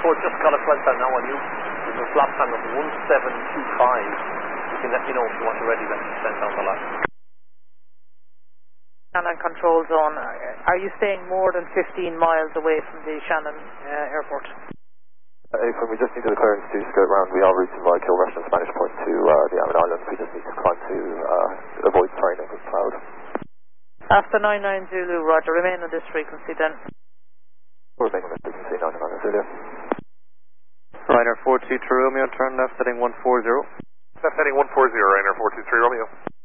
Ford, just got a flight time now on you. There's a flap time of 1725. You can let me know if you want to ready that descent down the line. Shannon control zone. Are you staying more than 15 miles away from the Shannon airport? When we just need the clearance to skirt round, we are routing via Kilrush and Spanish Point to the Ammon Islands. We just need to climb to avoid terrain and cloud. After 99 Zulu, roger. Remain on this frequency then. Remain on this frequency, 99 Zulu. Ryanair 423 Romeo, turn left heading 140. Left heading 140, Ryanair 423 Romeo.